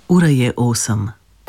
Ura je 8.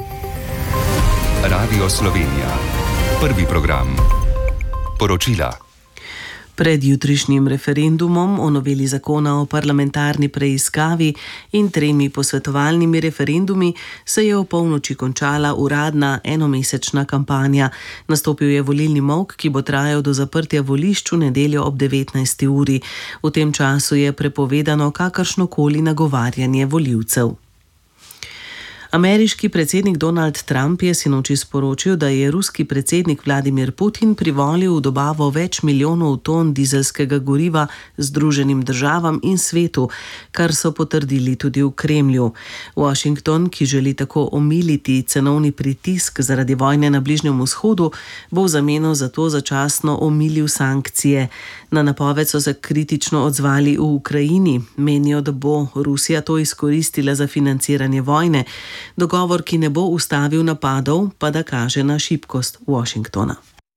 Radio Slovenija. Prvi program. Poročila. Pred jutrišnjim referendumom o noveli zakona o parlamentarni preiskavi in 3 posvetovalnimi referendumi se je o polnoči končala uradna enomesečna kampanja. Nastopil je volilni molk, ki bo trajal do zaprtja volišč v nedeljo ob 19. uri. V tem času je prepovedano kakršnokoli nagovarjanje volivcev. Ameriški predsednik Donald Trump je sinoči sporočil, da je ruski predsednik Vladimir Putin privolil v dobavo več milijonov ton dizelskega goriva Združenim državam in svetu, kar so potrdili tudi v Kremlju. Washington, ki želi tako omiliti cenovni pritisk zaradi vojne na Bližnjem vzhodu, bo v zameno za to začasno omilil sankcije. Na napoved so se kritično odzvali v Ukrajini. Menijo, da bo Rusija to izkoristila za financiranje vojne. Dogovor, ki ne bo ustavil napadov, pa da kaže na šibkost Washingtona.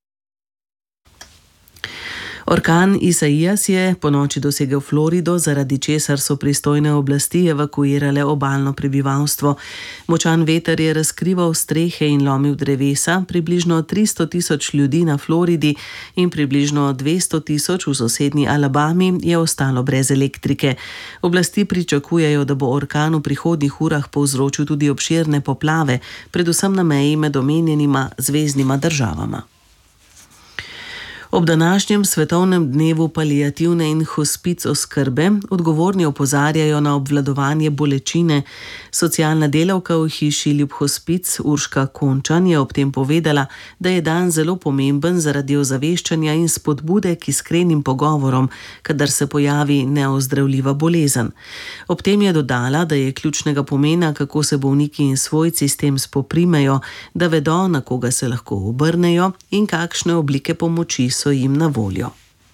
Orkan Isaias je ponoči dosegel Florido, zaradi česar so pristojne oblasti evakuirale obalno prebivalstvo. Močan veter je razkrival strehe in lomil drevesa, približno 300.000 ljudi na Floridi in približno 200.000 v sosednji Alabami je ostalo brez elektrike. Oblasti pričakujejo, da bo orkan v prihodnjih urah povzročil tudi obširne poplave, predvsem na meji med omenjenima zveznima državama. Ob današnjem svetovnem dnevu paliativne in hospic oskrbe odgovorni opozarjajo na obvladovanje bolečine. Socialna delavka v hiši Ljub Hospic Urška Končan je ob tem povedala, da je dan zelo pomemben zaradi ozaveščanja in spodbude k iskrenim pogovorom, kadar se pojavi neozdravljiva bolezen. Ob tem je dodala, da je ključnega pomena, kako se bolniki in svojci s tem spoprimejo, da vedo, na koga se lahko obrnejo in kakšne oblike pomoči so jim na voljo.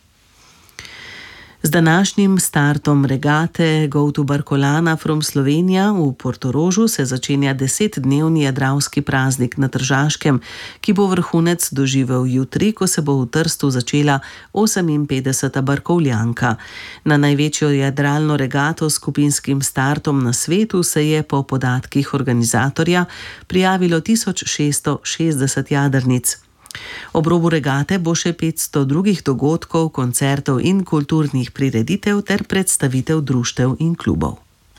Z današnjim startom regate Go to Barcolana from Slovenija v Portorožu se začenja 10-dnevni jadralski praznik na Tržaškem, ki bo vrhunec doživel jutri, ko se bo v Trstu začela 58. barkovljanka. Na največjo jadralno regato s skupinskim startom na svetu se je po podatkih organizatorja prijavilo 1660 jadrnic. Ob robu regate bo še 500 drugih dogodkov, koncertov in kulturnih prireditev ter predstavitev društev in klubov.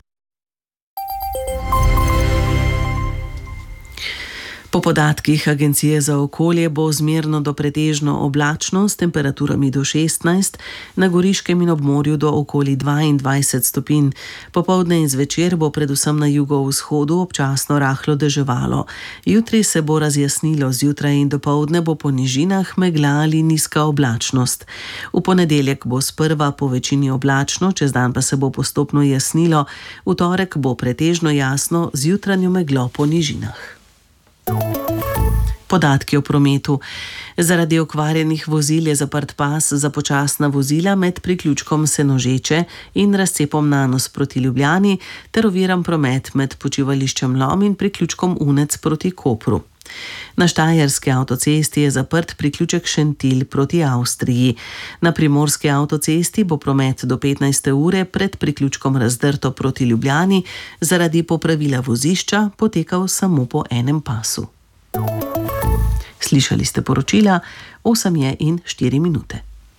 Po podatkih Agencije za okolje bo zmerno do pretežno oblačno s temperaturami do 16, na Goriškem in ob morju do okoli 22 stopinj. Popoldne in zvečer bo predvsem na jugovzhodu občasno rahlo deževalo. Jutri se bo razjasnilo, zjutraj in dopoldne bo po nižinah megla ali nizka oblačnost. V ponedeljek bo sprva po večini oblačno, čez dan pa se bo postopno jasnilo, v torek bo pretežno jasno z jutranjo meglo po nižinah. Podatki o prometu. Zaradi okvarjenih vozil je zaprt pas za počasna vozila med priključkom Senožeče in razcepom Nanos proti Ljubljani ter oviran promet med počivališčem Lom in priključkom Unec proti Kopru. Na štajerski avtocesti je zaprt priključek Šentilj proti Avstriji. Na primorski avtocesti bo promet do 15. ure pred priključkom Razdrto proti Ljubljani zaradi popravila vozišča potekal samo po enem pasu. Slišali ste poročila, 8:04.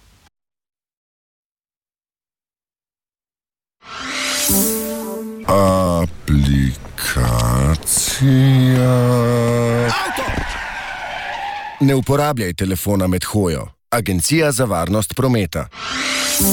Aplikacija. Ne uporabljaj telefona med hojo. Agencija za varnost prometa.